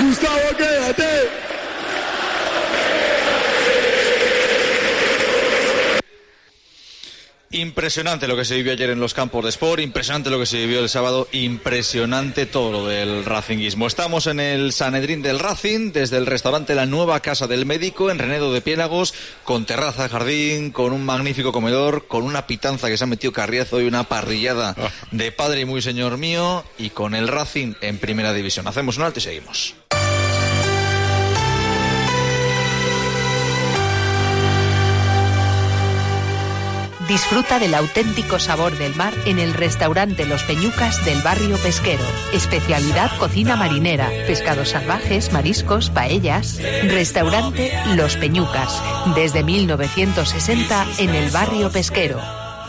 Gustavo, quédate. Impresionante lo que se vivió ayer en los campos de Sport, impresionante lo que se vivió el sábado, impresionante todo lo del racinguismo. Estamos en el Sanedrín del Racing, desde el restaurante La Nueva Casa del Médico, en Renedo de Piélagos, con terraza de jardín, con un magnífico comedor, con una pitanza que se ha metido Carriazo y una parrillada de padre y muy señor mío, y con el Racing en primera división. Hacemos un alto y seguimos. Disfruta del auténtico sabor del mar en el restaurante Los Peñucas del barrio Pesquero. Especialidad cocina marinera, pescados salvajes, mariscos, paellas. Restaurante Los Peñucas, desde 1960 en el barrio Pesquero.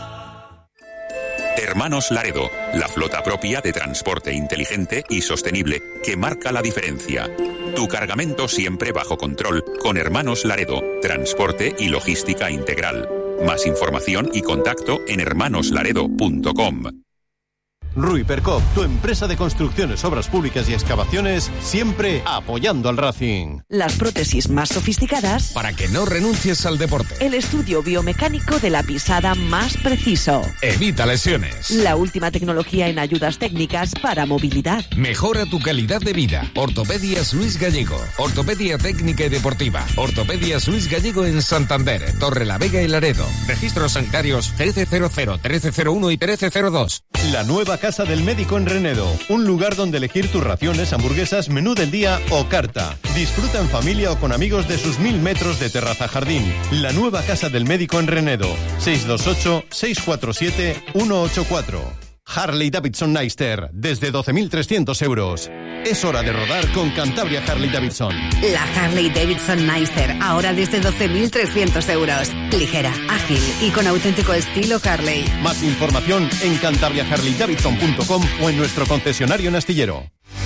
Hermanos Laredo, la flota propia de transporte inteligente y sostenible que marca la diferencia. Tu cargamento siempre bajo control con Hermanos Laredo, transporte y logística integral. Más información y contacto en hermanoslaredo.com. Rui Percop, tu empresa de construcciones, obras públicas y excavaciones, siempre apoyando al Racing. Las prótesis más sofisticadas para que no renuncies al deporte. El estudio biomecánico de la pisada más preciso. Evita lesiones. La última tecnología en ayudas técnicas para movilidad. Mejora tu calidad de vida. Ortopedias Luis Gallego. Ortopedia técnica y deportiva. Ortopedias Luis Gallego en Santander, Torrelavega y Laredo. Registros sanitarios 1300, 1301 y 1302. La Nueva Casa del Médico en Renedo, un lugar donde elegir tus raciones, hamburguesas, menú del día o carta. Disfruta en familia o con amigos de sus 1000 metros de terraza jardín. La Nueva Casa del Médico en Renedo, 628-647-184. Harley Davidson Neister, desde 12.300 euros. Es hora de rodar con Cantabria Harley Davidson. La Harley Davidson Neister, ahora desde 12.300 euros. Ligera, ágil y con auténtico estilo Harley. Más información en cantabriaharleydavidson.com o en nuestro concesionario en Astillero.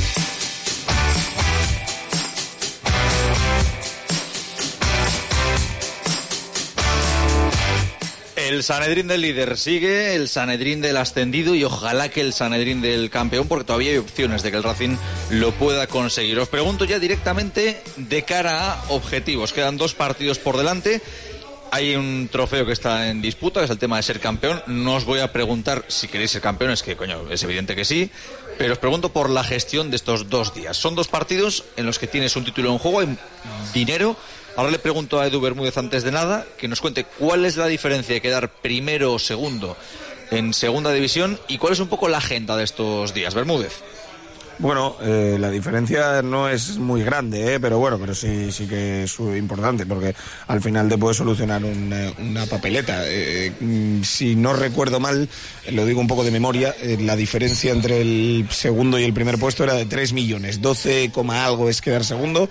El Sanedrín del líder sigue, el Sanedrín del ascendido y ojalá que el Sanedrín del campeón, porque todavía hay opciones de que el Racing lo pueda conseguir. Os pregunto ya directamente de cara a objetivos. Quedan 2 partidos por delante. Hay un trofeo que está en disputa, que es el tema de ser campeón. No os voy a preguntar si queréis ser campeones, que coño, es evidente que sí. Pero os pregunto por la gestión de estos 2 días. Son 2 partidos en los que tienes un título en juego, hay dinero. Ahora le pregunto a Edu Bermúdez antes de nada que nos cuente cuál es la diferencia de quedar primero o segundo en segunda división y cuál es un poco la agenda de estos días. Bermúdez. Bueno, la diferencia no es muy grande, pero bueno, pero sí que es importante porque al final te puede solucionar una papeleta. Si no recuerdo mal, lo digo un poco de memoria, la diferencia entre el segundo y el primer puesto era de 3 millones, 12, algo es quedar segundo,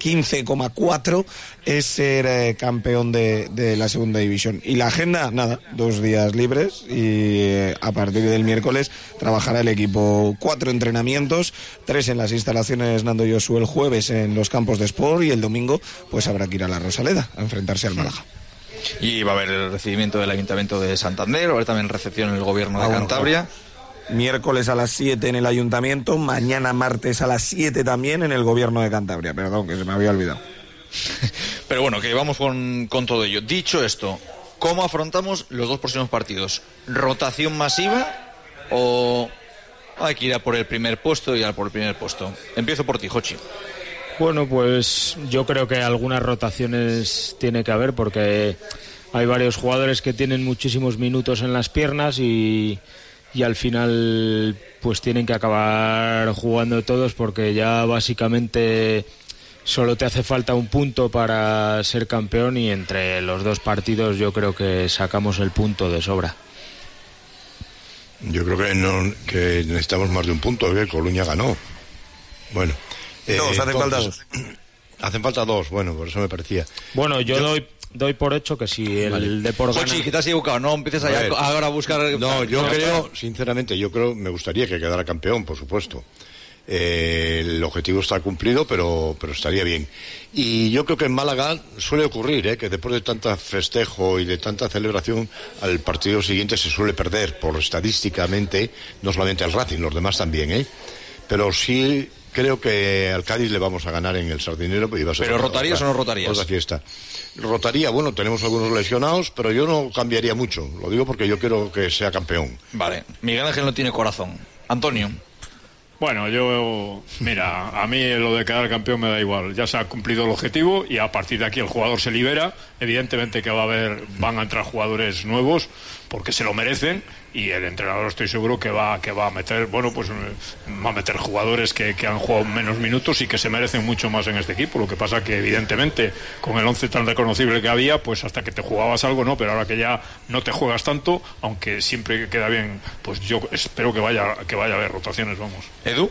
15,4 es ser campeón de la segunda división. Y la agenda, nada, 2 días libres y a partir del miércoles trabajará el equipo 4 entrenamientos, 3 en las instalaciones Nando Josu el jueves en los campos de Sport y el domingo pues habrá que ir a la Rosaleda a enfrentarse al Málaga. Y va a haber el recibimiento del Ayuntamiento de Santander, va a haber también recepción en el Gobierno de Cantabria. Miércoles a las 7 en el Ayuntamiento, mañana martes a las 7 también en el Gobierno de Cantabria. Perdón, que se me había olvidado. Pero bueno, que vamos con todo ello. Dicho esto, ¿cómo afrontamos los 2 próximos partidos? ¿Rotación masiva o hay que ir a por el primer puesto y a por el primer puesto? Empiezo por ti, Jochi. Bueno, pues yo creo que algunas rotaciones tiene que haber porque hay varios jugadores que tienen muchísimos minutos en las piernas y al final pues tienen que acabar jugando todos porque ya básicamente solo te hace falta un punto para ser campeón y entre los 2 partidos yo creo que sacamos el punto de sobra. Yo creo que necesitamos más de un punto, que Coruña ganó. Bueno. 2, hacen falta 2. Hacen falta 2, bueno, por eso me parecía. Bueno, yo doy por hecho que si el Depor gana... Jochi, que te has equivocado, no empieces ahora a buscar... No, yo creo, sinceramente, me gustaría que quedara campeón, por supuesto. El objetivo está cumplido, pero estaría bien. Y yo creo que en Málaga suele ocurrir, que después de tanta festejo y de tanta celebración, al partido siguiente se suele perder, por estadísticamente, no solamente el Racing, los demás también, pero sí creo que al Cádiz le vamos a ganar en el Sardinero. ¿Pero rotarías o no rotarías? Otra fiesta. Rotaría, bueno, tenemos algunos lesionados, pero yo no cambiaría mucho. Lo digo porque yo quiero que sea campeón. Vale, Miguel Ángel no tiene corazón. Antonio. Bueno, mira, a mí lo de quedar campeón me da igual. Ya se ha cumplido el objetivo y a partir de aquí el jugador se libera. Evidentemente que van a entrar jugadores nuevos porque se lo merecen, y el entrenador estoy seguro que va a meter, va a meter jugadores que han jugado menos minutos y que se merecen mucho más en este equipo. Lo que pasa que evidentemente con el 11 tan reconocible que había, pues hasta que te jugabas algo, no, pero ahora que ya no te juegas tanto, aunque siempre queda bien, pues yo espero que vaya a haber rotaciones, vamos. Edu.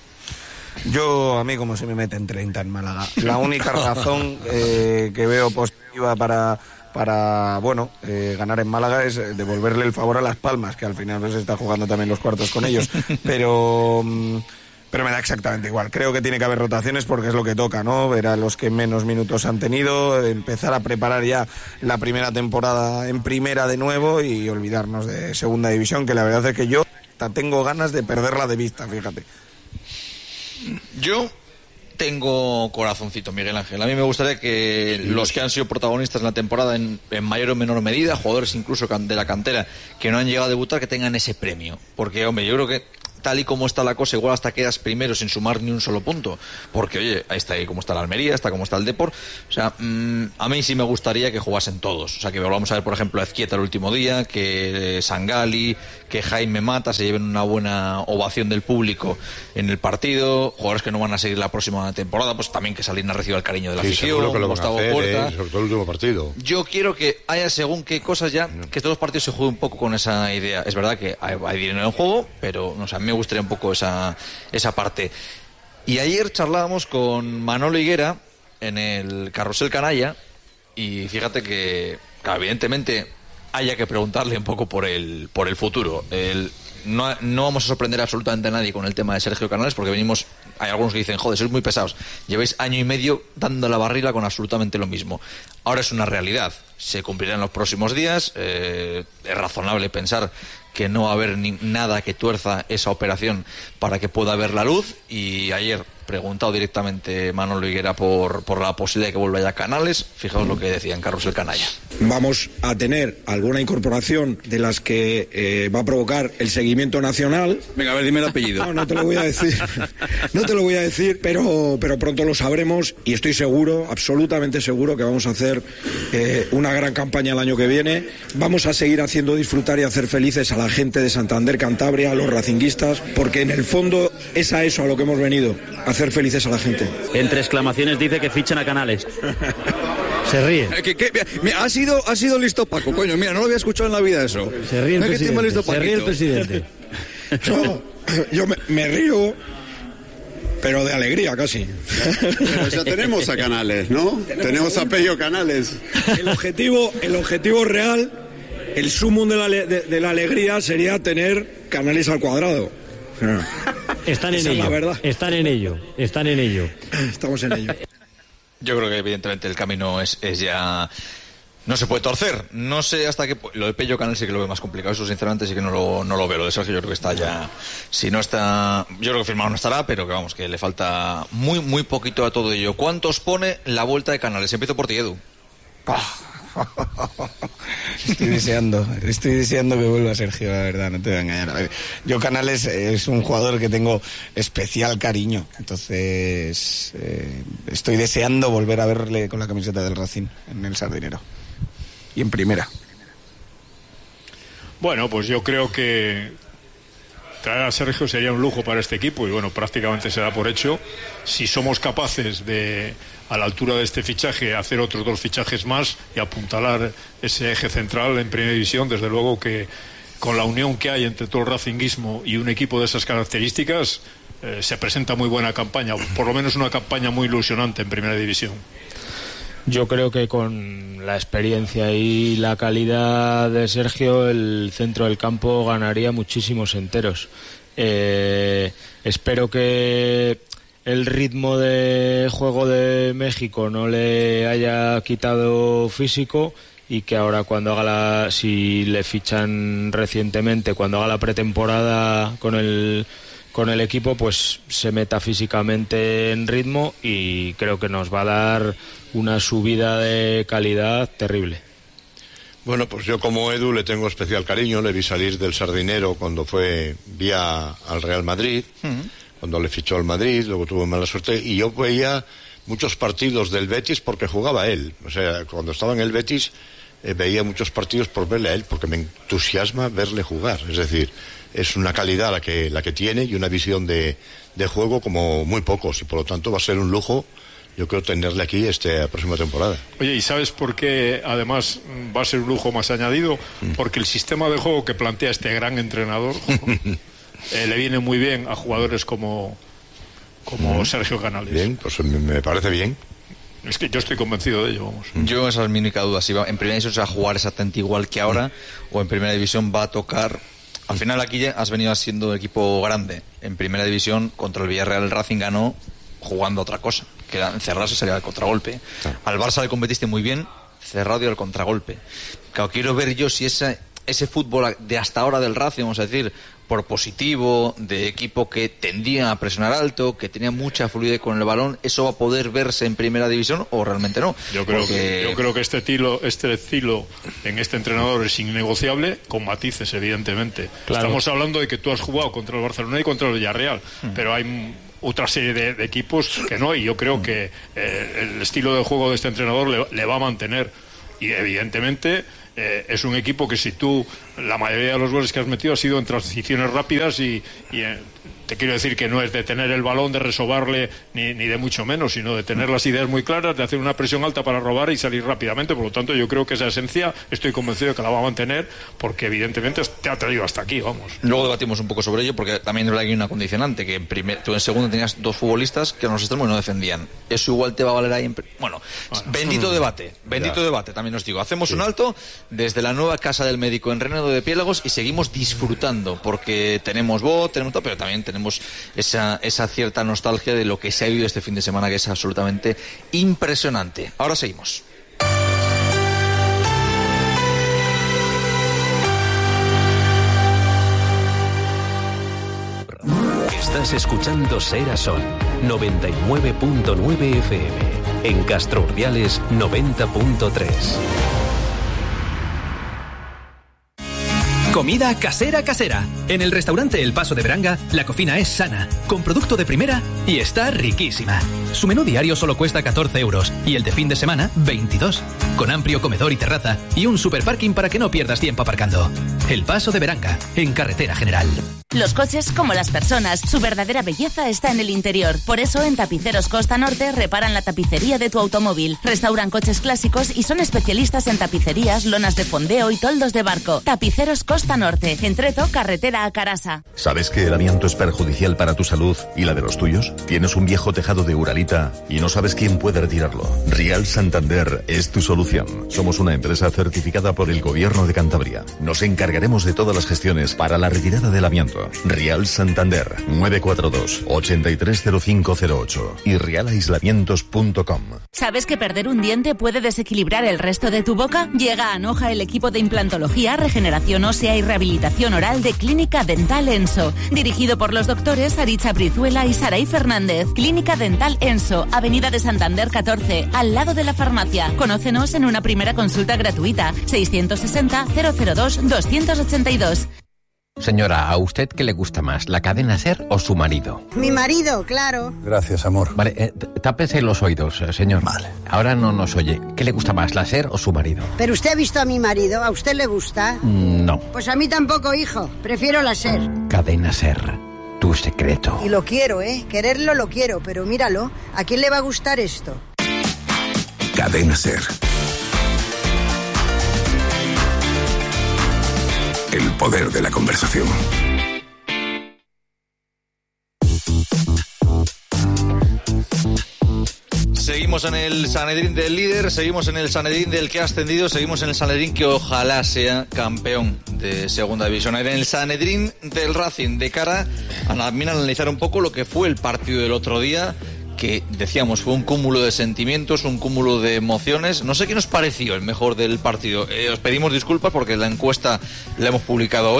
A mí como se me meten 30 en Málaga. La única razón que veo positiva para ganar en Málaga es devolverle el favor a Las Palmas, que al final se está jugando también los cuartos con ellos, pero me da exactamente igual. Creo que tiene que haber rotaciones porque es lo que toca, ¿no? Ver a los que menos minutos han tenido, empezar a preparar ya la primera temporada en primera de nuevo y olvidarnos de segunda división, que la verdad es que yo tengo ganas de perderla de vista, fíjate. Yo tengo corazoncito, Miguel Ángel. A mí me gustaría que los que han sido protagonistas en la temporada en mayor o menor medida, jugadores incluso de la cantera que no han llegado a debutar, que tengan ese premio. Porque, hombre, yo creo que tal y como está la cosa, igual hasta quedas primero sin sumar ni un solo punto. Porque, oye, ahí está como está la Almería, está como está el Depor. O sea, a mí sí me gustaría que jugasen todos. O sea, que volvamos a ver, por ejemplo, a Ezquieta el último día, que Sangali, que Jaime Mata se lleven una buena ovación del público en el partido. Jugadores que no van a seguir la próxima temporada, pues también que Salinas reciba el cariño de la afición. Seguro que lo van Gustavo a hacer, Puerta. sobre todo el último partido. Yo quiero que haya según qué cosas ya, que todos los partidos se jueguen un poco con esa idea. Es verdad que hay dinero en juego, pero no sé, a mí me gustaría un poco esa parte. Y ayer charlábamos con Manolo Higuera en el Carrusel Canalla, y fíjate que, claro, evidentemente haya que preguntarle un poco por el futuro. No vamos a sorprender absolutamente a nadie con el tema de Sergio Canales, porque hay algunos que dicen, joder, sois muy pesados, lleváis año y medio dando la barriga con absolutamente lo mismo. Ahora es una realidad, se cumplirá en los próximos días. Es razonable pensar que no va a haber nada que tuerza esa operación para que pueda ver la luz, y ayer preguntado directamente Manolo Higuera por la posibilidad de que vuelva ya Canales. Fijaos lo que decía en Carrusel Canalla. Vamos a tener alguna incorporación de las que va a provocar el seguimiento nacional. Venga, a ver, dime el apellido. No te lo voy a decir. No te lo voy a decir, pero pronto lo sabremos, y estoy seguro, absolutamente seguro, que vamos a hacer una gran campaña el año que viene. Vamos a seguir haciendo disfrutar y hacer felices a la gente de Santander, Cantabria, a los racinguistas, porque en el fondo es a eso a lo que hemos venido, a hacer felices a la gente. Entre exclamaciones dice que fichan a Canales. Se ríe. Ha sido listo Paco, coño, mira, no lo había escuchado en la vida eso. Se ríe el presidente. Se ríe el presidente. No, yo me río, pero de alegría casi. Pero ya tenemos a Canales, ¿no? Tenemos a Pello Canales. El objetivo real, el sumum de la alegría sería tener Canales al cuadrado. Están en ello. Están en ello. Estamos en ello. Yo creo que evidentemente el camino es ya... No se puede torcer. No sé hasta qué... Lo de Pello Canales sí que lo veo más complicado. Eso sinceramente sí que no lo veo. Lo de Sergio yo creo que está ya... Si no está... Yo creo que firmado no estará, pero que vamos, que le falta muy, muy poquito a todo ello. ¿Cuántos pone la vuelta de Canales? Empiezo por ti, Edu. Estoy deseando que vuelva Sergio, la verdad, no te voy a engañar. A ver, yo Canales es un jugador que tengo especial cariño, entonces estoy deseando volver a verle con la camiseta del Racing en el Sardinero y en primera. Bueno, pues yo creo que traer a Sergio sería un lujo para este equipo, y bueno, prácticamente se da por hecho. Si somos capaces de, a la altura de este fichaje, hacer otros 2 fichajes más y apuntalar ese eje central en primera división, desde luego que con la unión que hay entre todo el racinguismo y un equipo de esas características, se presenta muy buena campaña, por lo menos una campaña muy ilusionante en primera división. Yo creo que con la experiencia y la calidad de Sergio, el centro del campo ganaría muchísimos enteros. Espero que el ritmo de juego de México no le haya quitado físico, y que ahora si le fichan recientemente, cuando haga la pretemporada con el con el equipo pues se meta físicamente en ritmo, y creo que nos va a dar una subida de calidad terrible. Bueno, pues yo como Edu le tengo especial cariño. Le vi salir del Sardinero cuando fue vía al Real Madrid, cuando le fichó al Madrid, luego tuvo mala suerte, y yo veía muchos partidos del Betis porque jugaba él. O sea, cuando estaba en el Betis veía muchos partidos por verle a él, porque me entusiasma verle jugar. Es decir, es una calidad la que tiene, y una visión de juego como muy pocos, y por lo tanto va a ser un lujo, yo creo, tenerle aquí esta próxima temporada. Oye, ¿y sabes por qué además va a ser un lujo más añadido? Porque el sistema de juego que plantea este gran entrenador le viene muy bien a jugadores como Sergio Canales. Bien, pues me parece bien. Es que yo estoy convencido de ello, vamos. Yo, esa es mi única duda, si va en primera división se va a jugar exactamente igual que ahora, o en primera división va a tocar. Al final aquí ya has venido siendo equipo grande. En primera división contra el Villarreal, el Racing ganó jugando otra cosa, que era encerrarse y salir al contragolpe. Al Barça le competiste muy bien, cerrado y al contragolpe. Claro, quiero ver yo si ese fútbol de hasta ahora del Racing, vamos a decir, propositivo, de equipo que tendía a presionar alto, que tenía mucha fluidez con el balón, ¿eso va a poder verse en primera división o realmente no? Yo creo que este estilo en este entrenador es innegociable, con matices, evidentemente. Claro. Estamos hablando de que tú has jugado contra el Barcelona y contra el Villarreal, pero hay otra serie de equipos que no, y yo creo que el estilo de juego de este entrenador le va a mantener, y evidentemente es un equipo que, si tú, la mayoría de los goles que has metido ha sido en transiciones rápidas, y te quiero decir que no es de tener el balón, de resobarle, ni de mucho menos, sino de tener las ideas muy claras, de hacer una presión alta para robar y salir rápidamente. Por lo tanto, yo creo que esa esencia estoy convencido de que la va a mantener, porque evidentemente te ha traído hasta aquí, vamos. Luego debatimos un poco sobre ello, porque también hay una condicionante, que tú en segundo tenías dos futbolistas que en los extremos no defendían. Eso igual te va a valer ahí bueno, bendito debate, también os digo. Hacemos un alto desde la nueva casa del médico en Renedo de Piélagos y seguimos disfrutando, porque tenemos voz, tenemos todo, pero también tenemos esa cierta nostalgia de lo que se ha vivido este fin de semana, que es absolutamente impresionante. Ahora seguimos. Estás escuchando Ser a Son 99.9 FM, en Castro Urdiales 90.3. Comida casera. En el restaurante El Paso de Beranga, la cocina es sana, con producto de primera y está riquísima. Su menú diario solo cuesta 14 euros y el de fin de semana 22, con amplio comedor y terraza y un superparking para que no pierdas tiempo aparcando. El Paso de Beranga, en Carretera General. Los coches, como las personas, su verdadera belleza está en el interior. Por eso, en Tapiceros Costa Norte reparan la tapicería de tu automóvil. Restauran coches clásicos y son especialistas en tapicerías, lonas de fondeo y toldos de barco. Tapiceros Costa Norte, Entreto, carretera a Carasa. ¿Sabes que el amianto es perjudicial para tu salud y la de los tuyos? ¿Tienes un viejo tejado de Uralita y no sabes quién puede retirarlo? Rial Santander es tu solución. Somos una empresa certificada por el Gobierno de Cantabria. Nos encargaremos de todas las gestiones para la retirada del amianto. Rial Santander, 942 830508 y realaislamientos.com. ¿Sabes que perder un diente puede desequilibrar el resto de tu boca? Llega a Anoja el equipo de implantología, regeneración ósea y rehabilitación oral de Clínica Dental Enso, dirigido por los doctores Aritza Brizuela y Saray Fernández. Clínica Dental Enso, Avenida de Santander 14, al lado de la farmacia. Conócenos en una primera consulta gratuita. 660 002 282. Señora, ¿a usted qué le gusta más, la cadena SER o su marido? Mi marido, claro. Gracias, amor. Vale, tápese los oídos, señor. Vale. Ahora no nos oye. ¿Qué le gusta más, la SER o su marido? ¿Pero usted ha visto a mi marido? ¿A usted le gusta? No. Pues a mí tampoco, hijo. Prefiero la SER. Cadena SER, tu secreto. Y lo quiero, quererlo lo quiero, pero míralo, ¿a quién le va a gustar esto? Cadena SER. El poder de la conversación. Seguimos en el Sanedrín del líder, seguimos en el Sanedrín del que ha ascendido, seguimos en el Sanedrín que ojalá sea campeón de segunda división. En el Sanedrín del Racing, de cara a analizar un poco lo que fue el partido del otro día, que decíamos fue un cúmulo de sentimientos, un cúmulo de emociones. No sé qué nos pareció el mejor del partido. Os pedimos disculpas porque la encuesta la hemos publicado hoy.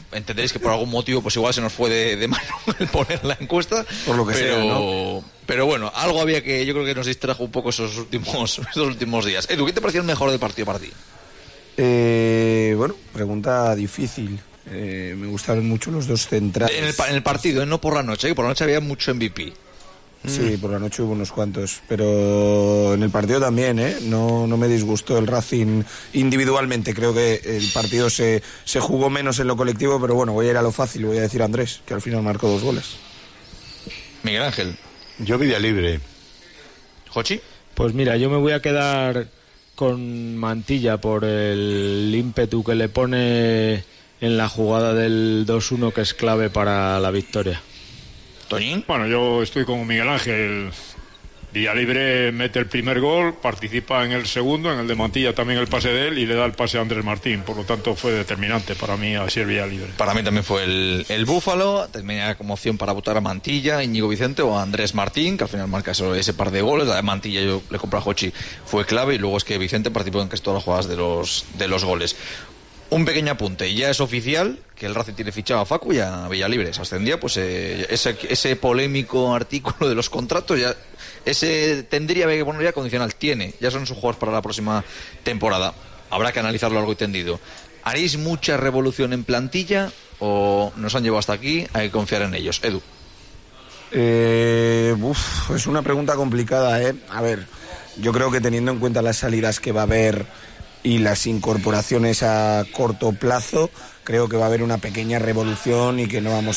entenderéis que por algún motivo pues igual se nos fue de mano el poner la encuesta, por lo que sea, ¿no? Pero bueno, algo había que, yo creo que nos distrajo un poco esos últimos días. Edu, ¿qué te pareció el mejor del partido para ti? Bueno, pregunta difícil. Me gustaron mucho los dos centrales. En el partido, no por la noche, que por la noche había mucho MVP. Sí, por la noche hubo unos cuantos, pero en el partido también, no me disgustó el Racing individualmente. Creo que el partido se jugó menos en lo colectivo, pero bueno, voy a ir a lo fácil, voy a decir a Andrés, que al final marcó 2 goles. Miguel Ángel. Yo Villalibre. ¿Jochi? Pues mira, yo me voy a quedar con Mantilla por el ímpetu que le pone en la jugada del 2-1, que es clave para la victoria. ¿Toñín? Bueno, yo estoy con Miguel Ángel. Villalibre mete el primer gol, participa en el segundo, en el de Mantilla también el pase de él, y le da el pase a Andrés Martín. Por lo tanto fue determinante para mí así el Villalibre. Para mí también fue el Búfalo. Tenía como opción para votar a Mantilla, Íñigo Vicente o a Andrés Martín, que al final marca ese par de goles. La de Mantilla yo le compro a Jochi, fue clave, y luego es que Vicente participó en casi todas las jugadas de los goles. Un pequeño apunte, ya es oficial que el Racing tiene fichado a Facu y a Villalibre. Se ascendía pues ese polémico artículo de los contratos, ya ese tendría que poner ya condicional. Ya son sus jugadores para la próxima temporada. Habrá que analizarlo largo y tendido. ¿Haréis mucha revolución en plantilla o nos han llevado hasta aquí? Hay que confiar en ellos. Edu. Es una pregunta complicada, A ver, yo creo que teniendo en cuenta las salidas que va a haber y las incorporaciones a corto plazo, creo que va a haber una pequeña revolución y que no vamos